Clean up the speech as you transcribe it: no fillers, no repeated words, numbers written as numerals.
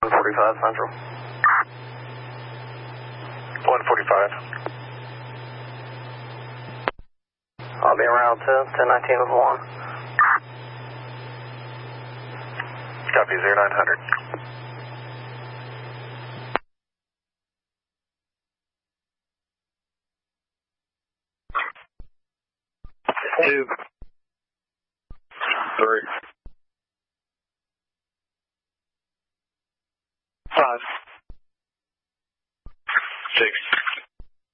145 Central. 145. I'll be around 1019 with 1. Copy 0900. Two. 3.